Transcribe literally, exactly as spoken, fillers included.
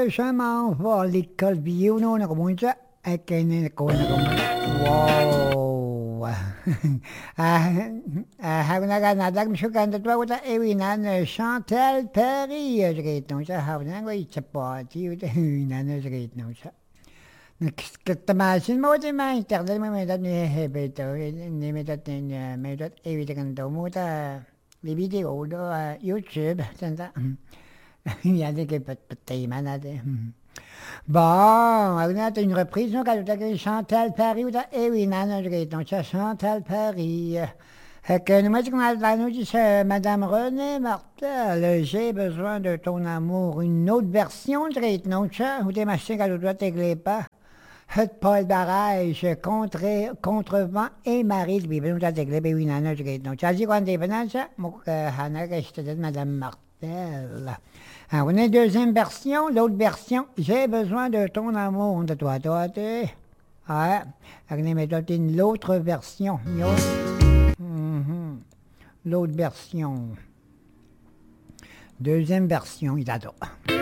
Je m'en vais à l'école bio, non, on a comme ça, avec un école, wow. Hagunaga Mishukan, the Dwata Ewinan, Chantal Perry, great no, Havana, it's a party with the Hunan, great no. Ketamasin mo di man, tagdal mo may dat ni Hebeto, ni may dat ni may dat ewitan daw mo ta video do YouTube, tanda. Yadi ke pat patay man natin. Bon, on a une reprise, donc, avec Chantal Paris, ou Ewinan, donc, Chantal Paris. Que nous nous dit Madame Renée Martel, j'ai besoin de ton amour, une autre version, non, ou des machines que tu dois t'égler pas. Paul Barrage, contre, contrevent et Marie, nous doit t'égler, ben oui, non, non, tu as dit quand t'es venu, ça, mon Hannah, je te dis Madame Martel. Alors, on a une deuxième version, l'autre version, j'ai besoin de ton amour, de toi, toi, tu. Ouais, on a une l'autre version, mm-hmm. L'autre version. Deuxième version, il adore.